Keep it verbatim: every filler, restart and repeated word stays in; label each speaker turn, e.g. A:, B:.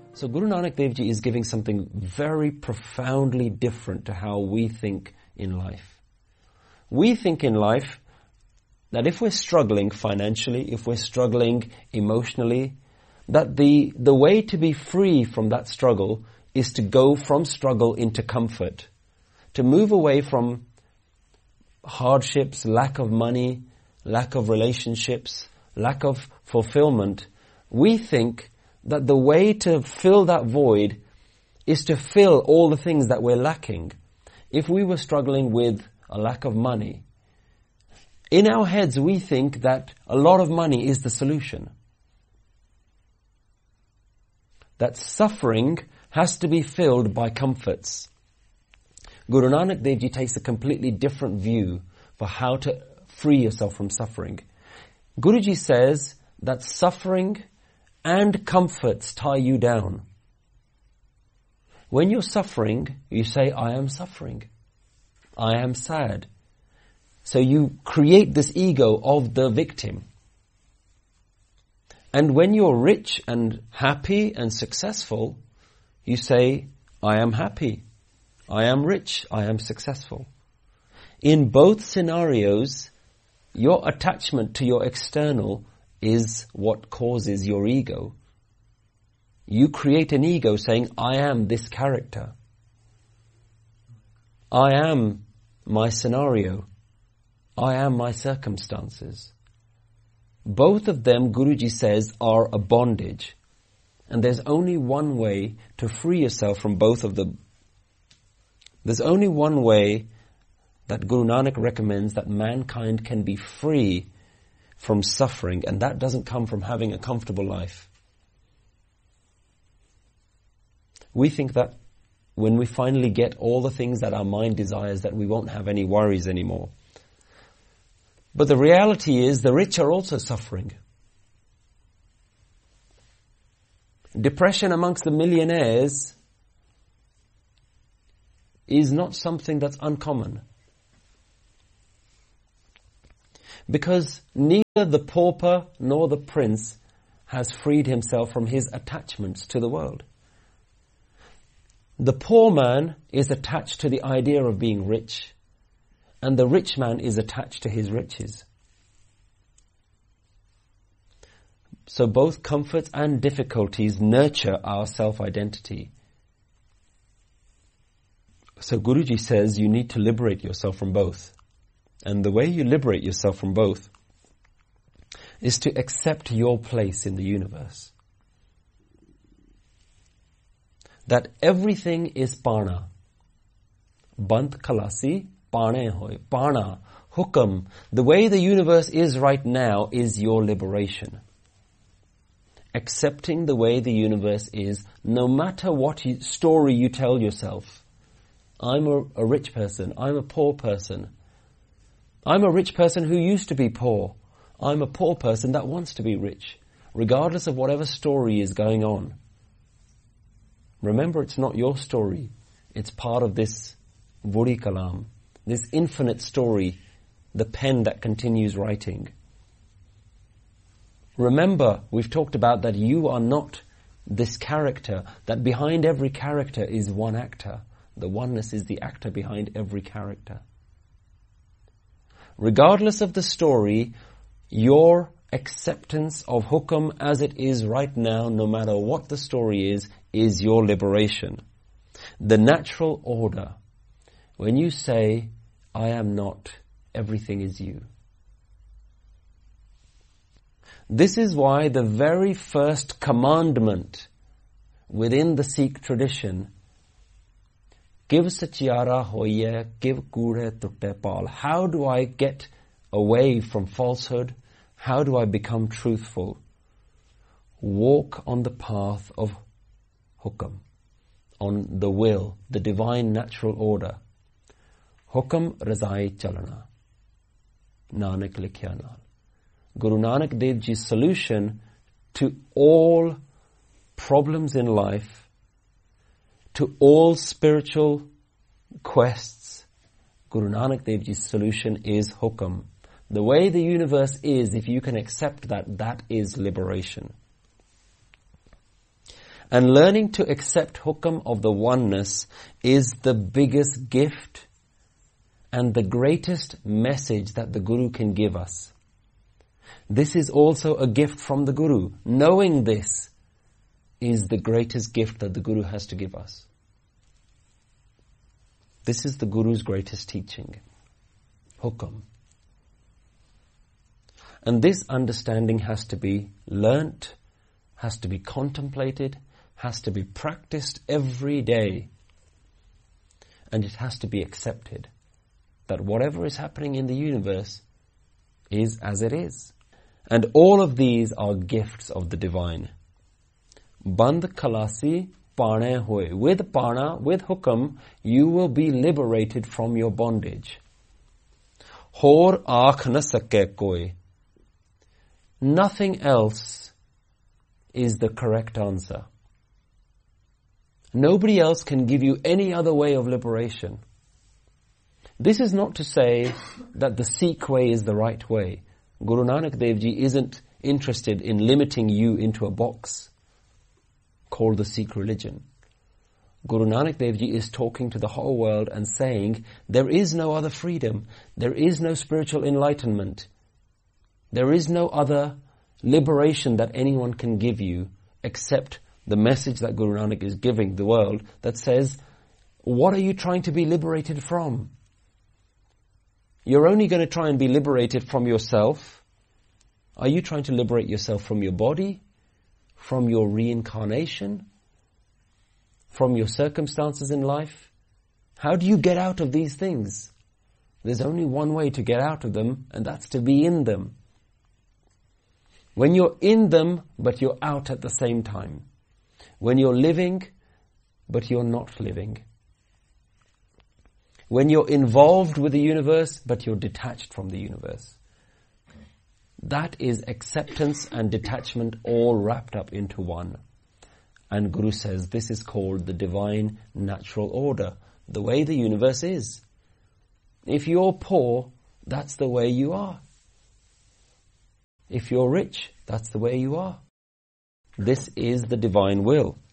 A: So Guru Nanak Dev Ji is giving something very profoundly different to how we think in life. We think in life that if we're struggling financially, if we're struggling emotionally, that the, the way to be free from that struggle is to go from struggle into comfort, to move away from hardships, lack of money, lack of relationships, lack of fulfillment. We think that the way to fill that void is to fill all the things that we're lacking. If we were struggling with a lack of money, in our heads we think that a lot of money is the solution. That suffering has to be filled by comforts. Guru Nanak Dev Ji takes a completely different view for how to free yourself from suffering. Guruji says that suffering and comforts tie you down. When you're suffering, you say, I am suffering. I am sad. So you create this ego of the victim. And when you're rich and happy and successful, you say, I am happy. I am rich. I am successful. In both scenarios, your attachment to your external is what causes your ego. You create an ego saying, I am this character. I am my scenario. I am my circumstances. Both of them, Guruji says, are a bondage. And there's only one way to free yourself from both of them. There's only one way that Guru Nanak recommends that mankind can be free from suffering, and that doesn't come from having a comfortable life. We think that when we finally get all the things that our mind desires, that we won't have any worries anymore. But the reality is the rich are also suffering. Depression amongst the millionaires is not something that's uncommon. Because neither the pauper nor the prince has freed himself from his attachments to the world. The poor man is attached to the idea of being rich, and the rich man is attached to his riches. So both comforts and difficulties nurture our self-identity. So Guruji says you need to liberate yourself from both. And the way you liberate yourself from both is to accept your place in the universe. That everything is Pana. Bant Kalasi, Pane Hoy. Pana, Hukam. The way the universe is right now is your liberation. Accepting the way the universe is, no matter what you, story you tell yourself. I'm a, a rich person. I'm a poor person. I'm a rich person who used to be poor. I'm a poor person that wants to be rich, regardless of whatever story is going on. Remember, it's not your story. It's part of this Vuri Kalam, this infinite story, the pen that continues writing. Remember, we've talked about that you are not this character, that behind every character is one actor. The oneness is the actor behind every character. Regardless of the story, your acceptance of hukam as it is right now, no matter what the story is, is your liberation. The natural order. When you say, I am not, everything is you. This is why the very first commandment within the Sikh tradition, give sachiara hoye, give kure tutte pal. How do I get away from falsehood? How do I become truthful? Walk on the path of hukam, on the will, the divine natural order. Hukam razai chalana. Nanak likhya naal. Guru Nanak Dev Ji's solution to all problems in life, to all spiritual quests, Guru Nanak Dev Ji's solution is hukam. The way the universe is, if you can accept that, that is liberation. And learning to accept hukam of the oneness is the biggest gift and the greatest message that the Guru can give us. This is also a gift from the Guru. Knowing this is the greatest gift that the Guru has to give us. This is the Guru's greatest teaching. Hukam. And this understanding has to be learnt, has to be contemplated, has to be practiced every day. And it has to be accepted that whatever is happening in the universe is as it is. And all of these are gifts of the divine. Band kalasi pane hoye. With pana, with hukam, you will be liberated from your bondage. Hor aakh na sake koi. Nothing else is the correct answer. Nobody else can give you any other way of liberation. This is not to say that the Sikh way is the right way. Guru Nanak Dev Ji isn't interested in limiting you into a box called the Sikh religion. Guru Nanak Dev Ji is talking to the whole world and saying, there is no other freedom. There is no spiritual enlightenment. There is no other liberation that anyone can give you except the message that Guru Nanak is giving the world that says, what are you trying to be liberated from? You're only going to try and be liberated from yourself. Are you trying to liberate yourself from your body, from your reincarnation, from your circumstances in life? How do you get out of these things? There's only one way to get out of them, and that's to be in them. When you're in them, but you're out at the same time. When you're living, but you're not living. When you're involved with the universe, but you're detached from the universe. That is acceptance and detachment all wrapped up into one. And Guru says this is called the divine natural order, the way the universe is. If you're poor, that's the way you are. If you're rich, that's the way you are. This is the divine will.